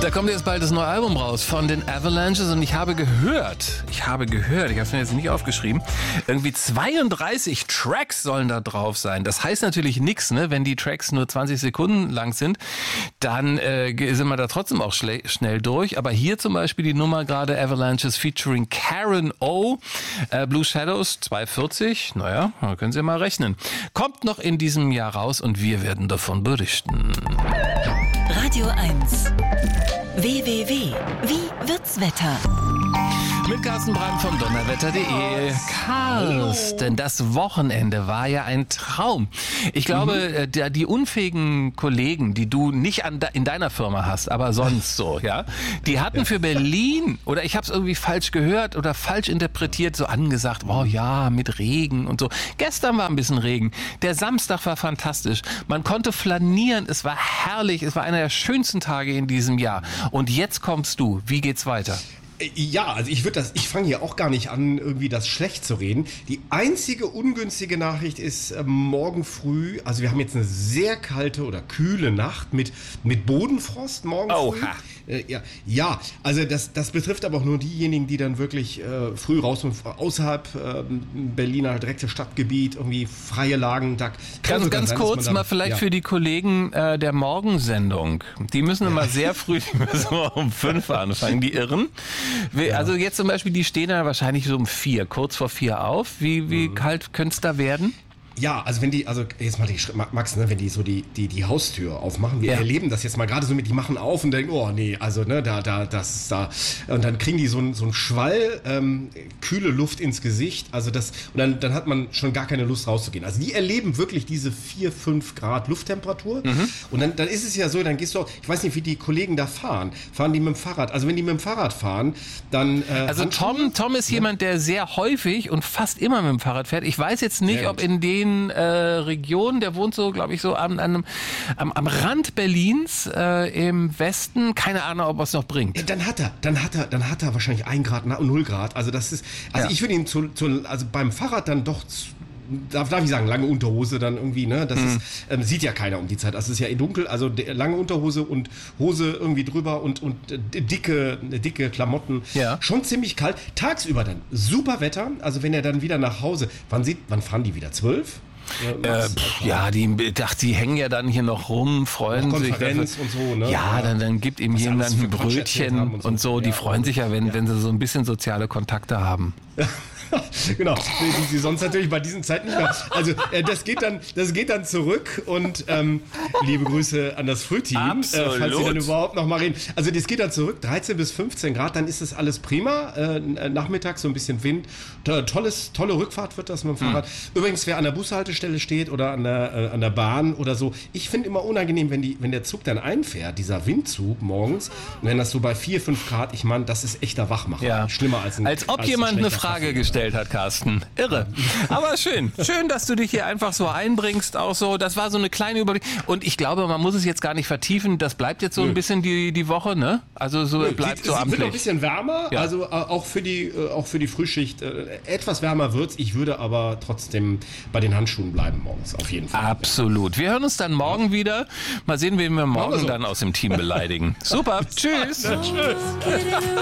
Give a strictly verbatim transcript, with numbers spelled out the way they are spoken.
Da kommt jetzt bald das neue Album raus von den Avalanches und ich habe gehört, ich habe gehört, ich habe es mir jetzt nicht aufgeschrieben, irgendwie zweiunddreißig Tracks sollen da drauf sein. Das heißt natürlich nichts, ne? Wenn die Tracks nur zwanzig Sekunden lang sind, dann äh, sind wir da trotzdem auch schle- schnell durch. Aber hier zum Beispiel die Nummer gerade Avalanches featuring Karen O, äh, Blue Shadows zweihundertvierzig, naja, da können Sie mal rechnen. Kommt noch in diesem Jahr raus und wir werden davon berichten. Radio eins. W W W. Wie wird's Wetter? Mit Carsten Brandt von donnerwetter punkt de. Carsten, das Wochenende war ja ein Traum. Ich glaube, mhm. die unfähigen Kollegen, die du nicht an de- in deiner Firma hast, aber sonst so, ja, die hatten für Berlin, oder ich habe es irgendwie falsch gehört oder falsch interpretiert, so angesagt, oh ja, mit Regen und so. Gestern war ein bisschen Regen. Der Samstag war fantastisch. Man konnte flanieren, es war herrlich, es war einer der schönsten Tage in diesem Jahr. Und jetzt kommst du. Wie geht's weiter? Ja, also ich würde das, ich fange hier auch gar nicht an, irgendwie das schlecht zu reden. Die einzige ungünstige Nachricht ist äh, morgen früh, also wir haben jetzt eine sehr kalte oder kühle Nacht mit, mit Bodenfrost morgen Oha. früh. Äh, ja, ja, also das, das betrifft aber auch nur diejenigen, die dann wirklich äh, früh raus und außerhalb äh, Berliner direkte Stadtgebiet, irgendwie freie Lagen. Da Ganz, ganz sein, kurz dann, mal vielleicht ja. für die Kollegen äh, der Morgensendung. Die müssen immer sehr früh, die müssen immer um fünf anfangen, die Irren. Wir, also jetzt zum Beispiel, die stehen da wahrscheinlich so um vier, kurz vor vier auf. Wie, wie mhm. kalt könnte es da werden? Ja, also wenn die, also jetzt mal die Max, ne, wenn die so die, die, die Haustür aufmachen, wir ja. erleben das jetzt mal gerade so mit, die machen auf und denken, oh nee, also ne, da, da, das ist da. Und dann kriegen die so einen so einen Schwall, ähm, kühle Luft ins Gesicht, also das, und dann, dann hat man schon gar keine Lust rauszugehen. Also die erleben wirklich diese vier, fünf Grad Lufttemperatur. Mhm. Und dann, dann ist es ja so, dann gehst du auch, ich weiß nicht, wie die Kollegen da fahren. Fahren die mit dem Fahrrad? Also wenn die mit dem Fahrrad fahren, dann. Äh, also Tom, Tom ist ja. jemand, der sehr häufig und fast immer mit dem Fahrrad fährt. Ich weiß jetzt nicht, ob in den Äh, Region, der wohnt so, glaube ich, so am, am, am Rand Berlins äh, im Westen. Keine Ahnung, ob er es noch bringt. Dann hat er, dann hat er, dann hat er wahrscheinlich ein Grad, null Grad. Also das ist, also ja. ich würde ihn zu, zu, also beim Fahrrad dann doch zu, Darf, darf ich sagen, lange Unterhose dann irgendwie, ne? Das mhm. ist, ähm, sieht ja keiner um die Zeit. Also es ist ja eh dunkel, also de, lange Unterhose und Hose irgendwie drüber und, und äh, dicke, dicke Klamotten. Ja. Schon ziemlich kalt. Tagsüber dann super Wetter. Also wenn er dann wieder nach Hause, wann sieht, wann fahren die wieder? Zwölf? Äh, pff, ja, die, dachte, die hängen ja dann hier noch rum, freuen sich. Konferenz und so, ne? Ja, dann, dann gibt ihm jemand ein Brötchen und so, und so. Die ja, freuen sich ja, wenn, ja. wenn sie so ein bisschen soziale Kontakte haben. Genau, die sie sonst natürlich bei diesen Zeiten nicht mehr. Also äh, das geht dann, das geht dann zurück und ähm, liebe Grüße an das Frühteam, äh, falls Sie dann überhaupt noch mal reden. Also das geht dann zurück, dreizehn bis fünfzehn Grad, dann ist das alles prima. Äh, nachmittags so ein bisschen Wind, tolles, tolle Rückfahrt wird das mit dem Fahrrad. Mhm. Übrigens, wer an der Bushaltestelle steht oder an der, äh, an der Bahn oder so, ich finde immer unangenehm, wenn die, wenn der Zug dann einfährt, dieser Windzug morgens, wenn das so bei vier, fünf Grad, ich meine, das ist echter Wachmacher. Ja. Schlimmer als ein Als ob als jemand ein eine Frage Kaffee gestellt hat, Carsten. Irre. Aber schön. Schön, dass du dich hier einfach so einbringst. Auch so. Das war so eine kleine Überblick. Und ich glaube, man muss es jetzt gar nicht vertiefen. Das bleibt jetzt so ein bisschen die, die Woche, ne? Also so Nö, bleibt sie, so sie amtlich. Wird noch ein bisschen wärmer. Ja. Also äh, auch für die, äh, auch für die Frühschicht. Äh, etwas wärmer wird's. Ich würde aber trotzdem bei den Handschuhen bleiben morgens. Auf jeden Fall. Absolut. Wir hören uns dann morgen wieder. Mal sehen, wen wir morgen so. dann aus dem Team beleidigen. Super. Tschüss. Ja, tschüss.